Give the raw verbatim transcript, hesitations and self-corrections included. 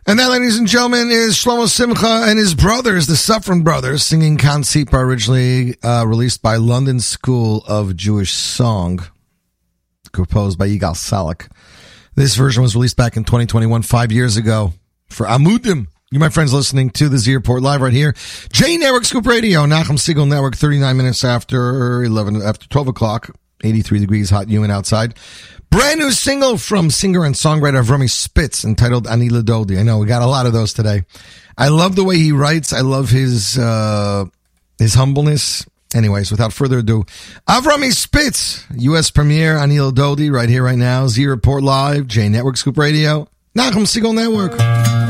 And that, ladies and gentlemen, is Shlomo Simcha and his brothers, the Safran Brothers, singing Kan Tzipar, originally uh, released by London School of Jewish Song, composed by Yigal Salek. This version was released back in twenty twenty-one, five years ago, for Amudim. You, my friends, listening to the Z Report live right here. J Network Scoop Radio, Nachum Segal Network, thirty-nine minutes after eleven, after twelve o'clock, eighty-three degrees hot, humid outside. Brand new single from singer and songwriter Avrami Spitz entitled Ani Ledodi. I know we got a lot of those today. I love the way he writes. I love his, uh, his humbleness. Anyways, without further ado, Avrami Spitz, U S premiere, Ani Ledodi, right here, right now. Z Report live, J Network Scoop Radio, Nachum Segal Network.